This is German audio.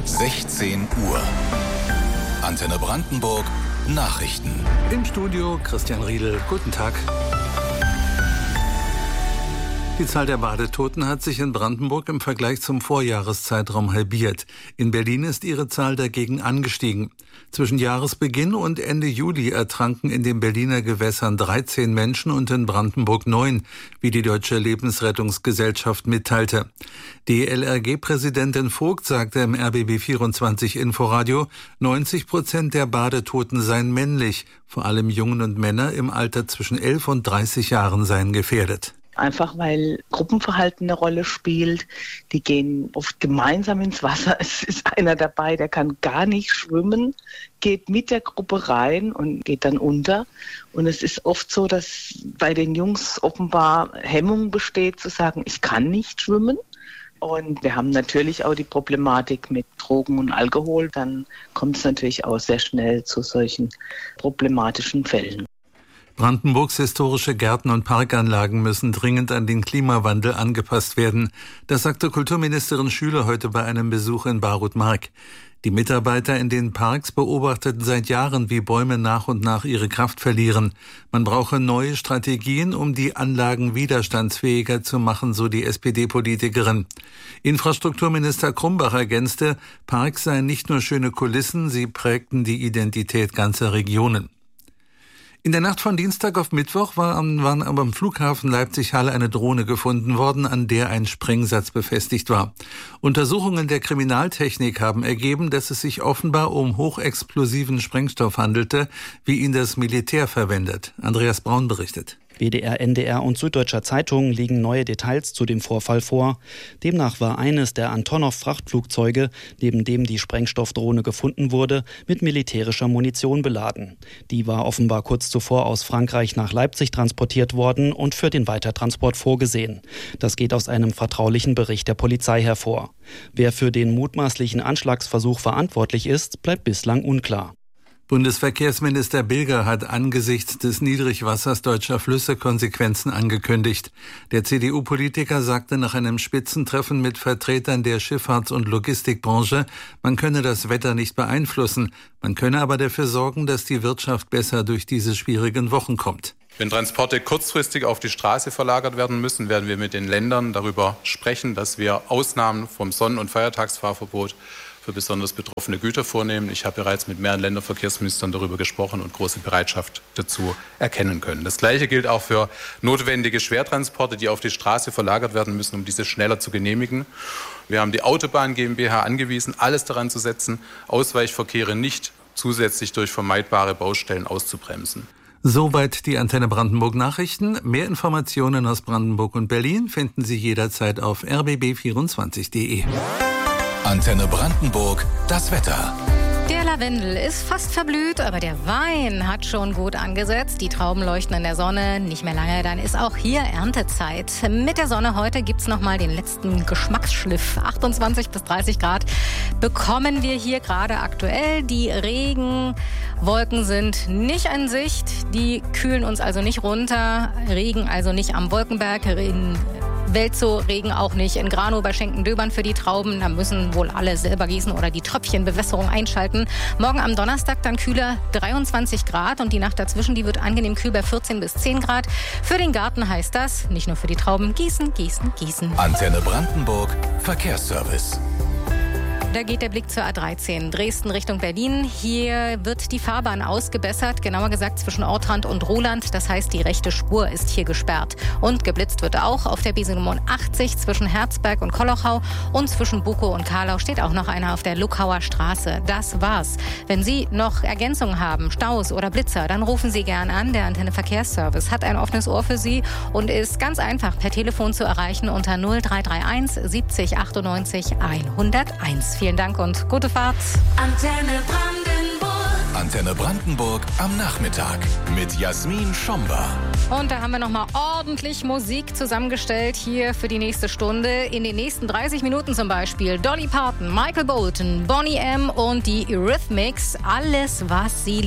16 Uhr. Antenne Brandenburg Nachrichten. Im Studio Christian Riedel. Guten Tag. Die Zahl der Badetoten hat sich in Brandenburg im Vergleich zum Vorjahreszeitraum halbiert. In Berlin ist ihre Zahl dagegen angestiegen. Zwischen Jahresbeginn und Ende Juli ertranken in den Berliner Gewässern 13 Menschen und in Brandenburg 9, wie die Deutsche Lebensrettungsgesellschaft mitteilte. DLRG-Präsidentin Vogt sagte im RBB24 Inforadio, 90% der Badetoten seien männlich. Vor allem Jungen und Männer im Alter zwischen 11 und 30 Jahren seien gefährdet. Einfach weil Gruppenverhalten eine Rolle spielt. Die gehen oft gemeinsam ins Wasser. Es ist einer dabei, der kann gar nicht schwimmen, geht mit der Gruppe rein und geht dann unter. Und es ist oft so, dass bei den Jungs offenbar Hemmung besteht, zu sagen, ich kann nicht schwimmen. Und wir haben natürlich auch die Problematik mit Drogen und Alkohol. Dann kommt es natürlich auch sehr schnell zu solchen problematischen Fällen. Brandenburgs historische Gärten und Parkanlagen müssen dringend an den Klimawandel angepasst werden. Das sagte Kulturministerin Schüler heute bei einem Besuch in Barut-Mark. Die Mitarbeiter in den Parks beobachteten seit Jahren, wie Bäume nach und nach ihre Kraft verlieren. Man brauche neue Strategien, um die Anlagen widerstandsfähiger zu machen, so die SPD-Politikerin. Infrastrukturminister Krumbach ergänzte, Parks seien nicht nur schöne Kulissen, sie prägten die Identität ganzer Regionen. In der Nacht von Dienstag auf Mittwoch war am Flughafen Leipzig-Halle eine Drohne gefunden worden, an der ein Sprengsatz befestigt war. Untersuchungen der Kriminaltechnik haben ergeben, dass es sich offenbar um hochexplosiven Sprengstoff handelte, wie ihn das Militär verwendet. Andreas Braun berichtet. WDR, NDR und Süddeutscher Zeitung legen neue Details zu dem Vorfall vor. Demnach war eines der Antonov-Frachtflugzeuge, neben dem die Sprengstoffdrohne gefunden wurde, mit militärischer Munition beladen. Die war offenbar kurz zuvor aus Frankreich nach Leipzig transportiert worden und für den Weitertransport vorgesehen. Das geht aus einem vertraulichen Bericht der Polizei hervor. Wer für den mutmaßlichen Anschlagsversuch verantwortlich ist, bleibt bislang unklar. Bundesverkehrsminister Bilger hat angesichts des Niedrigwassers deutscher Flüsse Konsequenzen angekündigt. Der CDU-Politiker sagte nach einem Spitzentreffen mit Vertretern der Schifffahrts- und Logistikbranche, man könne das Wetter nicht beeinflussen, man könne aber dafür sorgen, dass die Wirtschaft besser durch diese schwierigen Wochen kommt. Wenn Transporte kurzfristig auf die Straße verlagert werden müssen, werden wir mit den Ländern darüber sprechen, dass wir Ausnahmen vom Sonn- und Feiertagsfahrverbot für besonders betroffene Güter vornehmen. Ich habe bereits mit mehreren Länderverkehrsministern darüber gesprochen und große Bereitschaft dazu erkennen können. Das Gleiche gilt auch für notwendige Schwertransporte, die auf die Straße verlagert werden müssen, um diese schneller zu genehmigen. Wir haben die Autobahn GmbH angewiesen, alles daran zu setzen, Ausweichverkehre nicht zusätzlich durch vermeidbare Baustellen auszubremsen. Soweit die Antenne Brandenburg Nachrichten. Mehr Informationen aus Brandenburg und Berlin finden Sie jederzeit auf rbb24.de. Antenne Brandenburg, das Wetter. Der Lavendel ist fast verblüht, aber der Wein hat schon gut angesetzt. Die Trauben leuchten in der Sonne. Nicht mehr lange, dann ist auch hier Erntezeit. Mit der Sonne heute gibt's noch mal den letzten Geschmacksschliff. 28 bis 30 Grad bekommen wir hier gerade aktuell. Die Regenwolken sind nicht in Sicht. Die kühlen uns also nicht runter. Regen also nicht am Wolkenberg. Welzow-Regen auch nicht. In Granow bei Schenkendöbern für die Trauben. Da müssen wohl alle selber gießen oder die Tröpfchenbewässerung einschalten. Morgen am Donnerstag dann kühler 23 Grad und die Nacht dazwischen, die wird angenehm kühl bei 14 bis 10 Grad. Für den Garten heißt das, nicht nur für die Trauben, gießen, gießen, gießen. Antenne Brandenburg, Verkehrsservice. Da geht der Blick zur A13, Dresden Richtung Berlin. Hier wird die Fahrbahn ausgebessert, genauer gesagt zwischen Ortrand und Roland. Das heißt, die rechte Spur ist hier gesperrt. Und geblitzt wird auch auf der B87 zwischen Herzberg und Kolochau. Und zwischen Bukow und Karlau steht auch noch einer auf der Luckauer Straße. Das war's. Wenn Sie noch Ergänzungen haben, Staus oder Blitzer, dann rufen Sie gern an. Der Antenne Verkehrsservice hat ein offenes Ohr für Sie und ist ganz einfach per Telefon zu erreichen unter 0331 70 98 101. Vielen Dank und gute Fahrt. Antenne Brandenburg. Antenne Brandenburg am Nachmittag mit Jasmin Schomba. Und da haben wir nochmal ordentlich Musik zusammengestellt hier für die nächste Stunde. In den nächsten 30 Minuten zum Beispiel Dolly Parton, Michael Bolton, Boney M. und die Eurythmics. Alles, was Sie